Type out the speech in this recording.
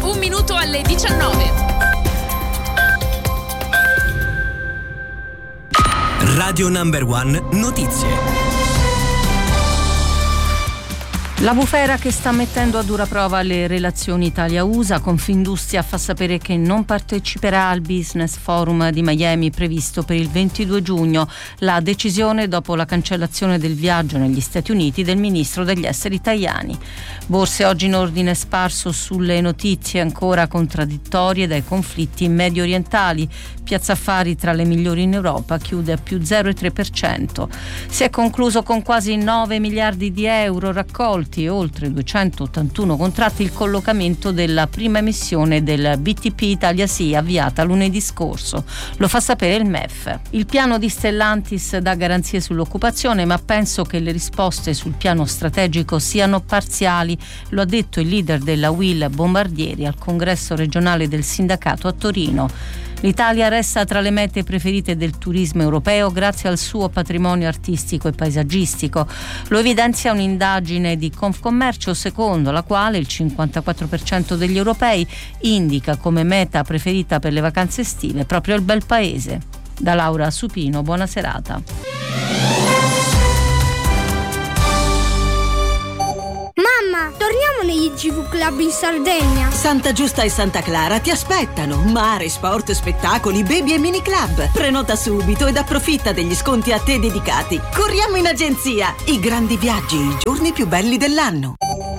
un minuto alle 19. Radio Number One Notizie. La bufera che sta mettendo a dura prova le relazioni Italia-USA. Confindustria fa sapere che non parteciperà al Business Forum di Miami previsto per il 22 giugno. La decisione dopo la cancellazione del viaggio negli Stati Uniti del ministro degli esteri italiani. Borse oggi in ordine sparso sulle notizie ancora contraddittorie dai conflitti medio orientali. Piazza Affari tra le migliori in Europa, chiude a più 0,3%. Si è concluso con quasi 9 miliardi di euro raccolti e oltre 281 contratti il collocamento della prima emissione del BTP Italia Sì, avviata lunedì scorso. Lo fa sapere il MEF. Il piano di Stellantis dà garanzie sull'occupazione, ma penso che le risposte sul piano strategico siano parziali, lo ha detto il leader della UIL Bombardieri al congresso regionale del sindacato a Torino. L'Italia resta tra le mete preferite del turismo europeo grazie al suo patrimonio artistico e paesaggistico. Lo evidenzia un'indagine di Confcommercio secondo la quale il 54% degli europei indica come meta preferita per le vacanze estive proprio il bel paese. Da Laura Supino, buona serata. Mamma, torniamo negli GV Club in Sardegna. Santa Giusta e Santa Clara ti aspettano. Mare, sport, spettacoli, baby e mini club. Prenota subito ed approfitta degli sconti a te dedicati. Corriamo in agenzia. I grandi viaggi, i giorni più belli dell'anno.